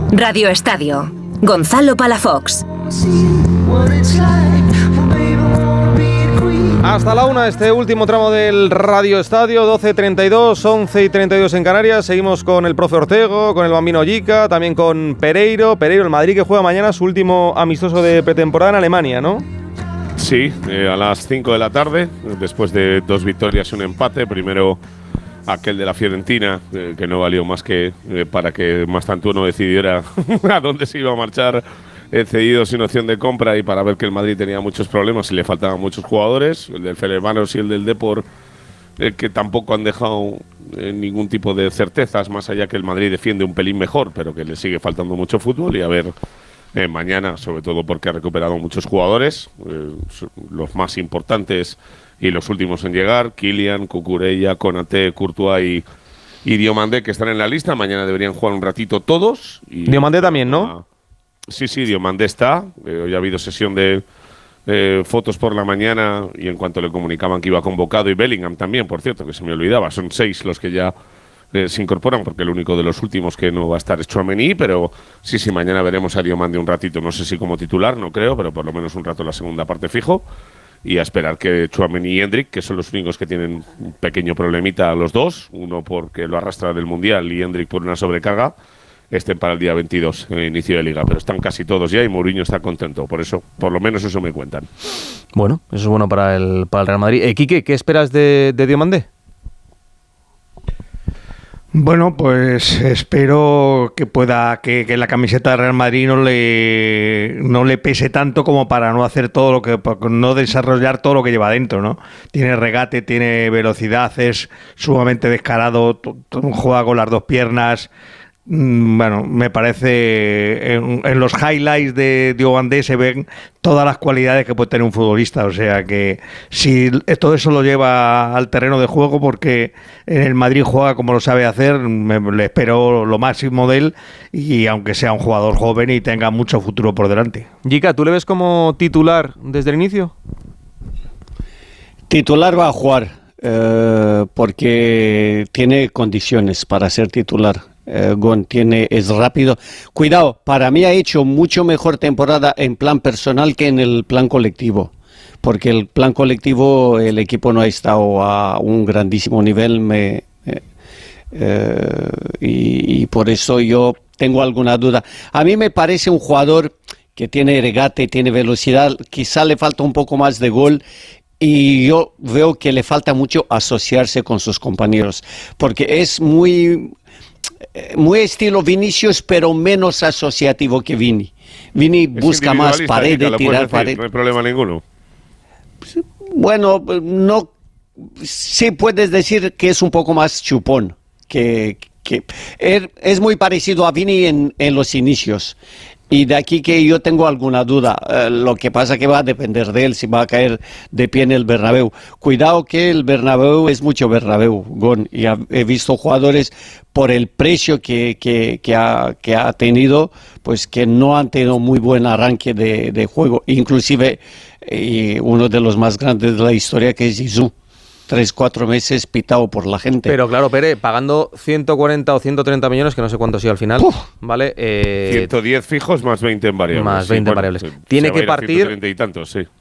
Radio Estadio. Gonzalo Palafox. Hasta la 1, este último tramo del Radio Estadio, 12:32, 11:32 en Canarias. Seguimos con el profe Ortego, con el Bambino Yica, también con Pereiro, el Madrid, que juega mañana su último amistoso de pretemporada en Alemania, ¿no? Sí, a las 5 de la tarde, después de 2 victorias y un empate. Primero aquel de la Fiorentina, que no valió más que para que Mastantuono decidiera a dónde se iba a marchar, cedido sin opción de compra, y para ver que el Madrid tenía muchos problemas y le faltaban muchos jugadores, el del Fenerbahce y el del Depor, que tampoco han dejado ningún tipo de certezas, más allá que el Madrid defiende un pelín mejor, pero que le sigue faltando mucho fútbol. Y a ver mañana, sobre todo porque ha recuperado muchos jugadores, los más importantes y los últimos en llegar: Kylian, Cucurella, Konaté, Courtois y Diomandé, que están en la lista. Mañana deberían jugar un ratito todos. Y Diomandé también, ¿no? Sí, Diomandé está. Hoy ha habido sesión de fotos por la mañana, y en cuanto le comunicaban que iba convocado, y Bellingham también, por cierto, que se me olvidaba. Son 6 los que ya se incorporan, porque el único de los últimos que no va a estar es Tchouaméni, pero sí, mañana veremos a Diomandé un ratito. No sé si como titular, no creo, pero por lo menos un rato en la segunda parte fijo. Y a esperar que Tchouaméni y Endrick, que son los únicos que tienen un pequeño problemita los dos, uno porque lo arrastra del Mundial y Endrick por una sobrecarga, estén para el día 22, inicio de Liga. Pero están casi todos ya y Mourinho está contento. Por eso, por lo menos eso me cuentan. Bueno, eso es bueno para el Real Madrid. Quique, ¿qué esperas de Diomandé? Bueno, pues espero que pueda, que la camiseta de Real Madrid no le pese tanto como para no hacer todo lo que, no desarrollar todo lo que lleva dentro, ¿no? Tiene regate, tiene velocidad, es sumamente descarado, juega con las dos piernas. Bueno, me parece en los highlights de Diomandé se ven todas las cualidades que puede tener un futbolista. O sea que si todo eso lo lleva al terreno de juego, porque en el Madrid juega como lo sabe hacer, le espero lo máximo de él, y aunque sea un jugador joven y tenga mucho futuro por delante. Yica, ¿tú le ves como titular desde el inicio? Titular va a jugar porque tiene condiciones para ser titular. Gon es rápido. Cuidado, para mí ha hecho mucho mejor temporada en plan personal que en el plan colectivo, porque el plan colectivo el equipo no ha estado a un grandísimo nivel, y por eso yo tengo alguna duda. A mí me parece un jugador que tiene regate, tiene velocidad, quizá le falta un poco más de gol. Y yo veo que le falta mucho asociarse con sus compañeros, porque es muy estilo Vinicius, pero menos asociativo que Vini. Vini busca más pared, tirar pared. No hay problema ninguno. Bueno, no, sí puedes decir que es un poco más chupón, que es muy parecido a Vini en los inicios. Y de aquí que yo tengo alguna duda. Lo que pasa que va a depender de él, si va a caer de pie en el Bernabéu. Cuidado que el Bernabéu es mucho Bernabéu, Gon. Y he visto jugadores por el precio que ha tenido, pues que no han tenido muy buen arranque de juego. Inclusive uno de los más grandes de la historia, que es Zizou. 3-4 meses pitado por la gente. Pero claro, Pere, pagando 140 o 130 millones, que no sé cuánto ha sido al final, ¿vale? 110 fijos más 20 en variables. Más 20 en variables. Tiene que partir... 130 y tantos, sí.